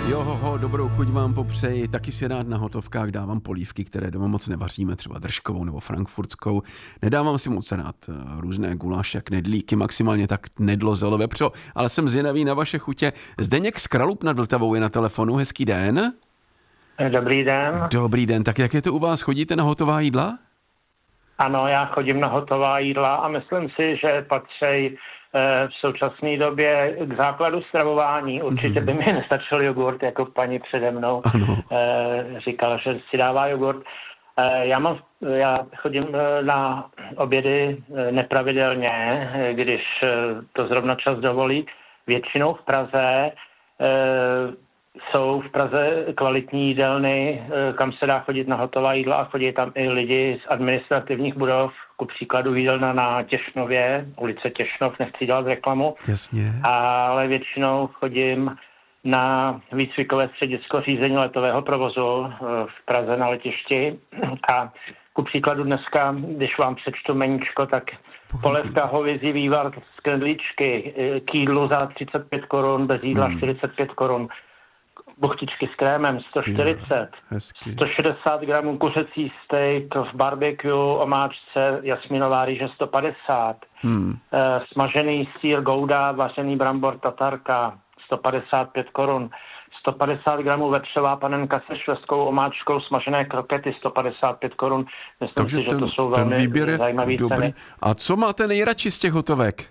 Jo, dobrou chuť vám popřeji. Taky si rád na hotovkách dávám polívky, které doma moc nevaříme, třeba držkovou nebo frankfurtskou. Nedávám si moc rád různé guláše, knedlíky, maximálně tak knedlo, zelo, vepřo, ale jsem zvědavý na vaše chutě. Zdeněk z Kralup nad Vltavou je na telefonu. Hezký den. Dobrý den. Dobrý den. Tak jak je to u vás? Chodíte na hotová jídla? Ano, já chodím na hotová jídla a myslím si, že patří v současné době k základu stravování. Určitě by mi nestačil jogurt, jako paní přede mnou říkala, že si dává jogurt. Já chodím na obědy nepravidelně, když to zrovna čas dovolí. Většinou v Praze jsou v Praze kvalitní jídelny, kam se dá chodit na hotová jídla a chodí tam i lidi z administrativních budov, ku příkladu jídelna na Těšnově, ulice Těšnov, nechci dělat reklamu. Jasně. Ale většinou chodím na výcvikové středisko řízení letového provozu v Praze na letišti a ku příkladu dneska, když vám přečtu meníčko, tak polévka hovězí vývar z knedlíčky k jídlu za 35 korun, bez jídla 45 korun. Buchtičky s krémem 140, 160 gramů kuřecí steak v barbecue, omáčce jasminová rýže 150, smažený sýr gouda, vařený brambor tatarka 155 korun, 150 gramů vepřová panenka se švestkou omáčkou, smažené krokety 155 korun. Myslím si, že to jsou velmi zajímavé ceny. A co máte nejradši z těch hotovek?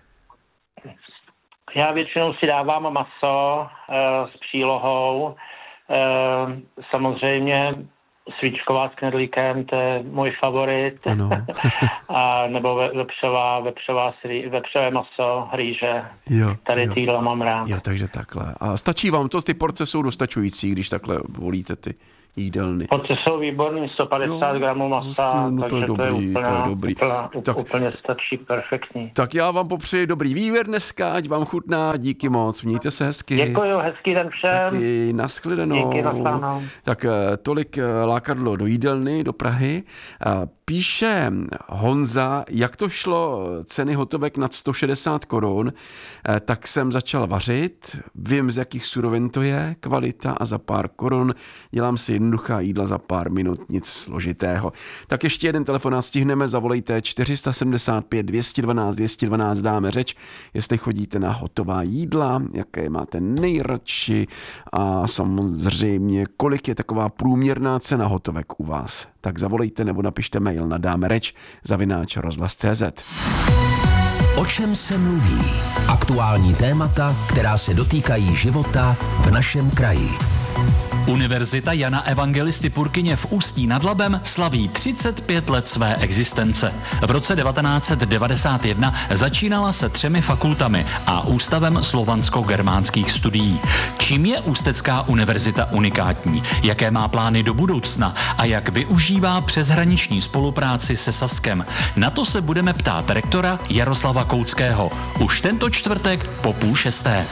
Já většinou si dávám maso s přílohou, samozřejmě svíčková s knedlíkem, to je můj favorit, a nebo vepřové maso, rýže, tady ty jídla mám rád. Jo, takže takhle. A stačí vám to, ty porce jsou dostačující, když takhle volíte ty jídelny? Porce jsou výborný, 150 gramů masa, takže to je úplně stačí, perfektní. Tak já vám popřeji dobrý výběr dneska, ať vám chutná, díky moc, mějte se hezky. Děkuju, hezký den všem. Taky, nashledanou. Díky, nashledanou. Tak tolik lákadlo do jídelny, do Prahy. Píše Honza, jak to šlo ceny hotovek nad 160 korun, tak jsem začal vařit, vím, z jakých surovin to je, kvalita a za pár korun dělám si jednoduchá jídla za pár minut, nic složitého. Tak ještě jeden telefonát stihneme, zavolejte 475 212 212, dáme řeč, jestli chodíte na hotová jídla, jaké máte nejradši a samozřejmě, kolik je taková průměrná cena hotovek u vás. Tak zavolejte nebo napište mail na dámereč@rozhlas.cz. O čem se mluví? Aktuální témata, která se dotýkají života v našem kraji. Univerzita Jana Evangelisty Purkyně v Ústí nad Labem slaví 35 let své existence. V roce 1991 začínala se 3 fakultami a Ústavem slovansko-germánských studií. Čím je Ústecká univerzita unikátní? Jaké má plány do budoucna? A jak využívá přeshraniční spolupráci se Saskem? Na to se budeme ptát rektora Jaroslava Kouckého. Už tento čtvrtek po 5:30.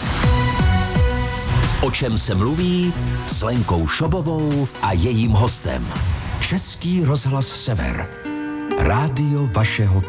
O čem se mluví s Lenkou Šobovou a jejím hostem. Český rozhlas Sever. Rádio vašeho kraje.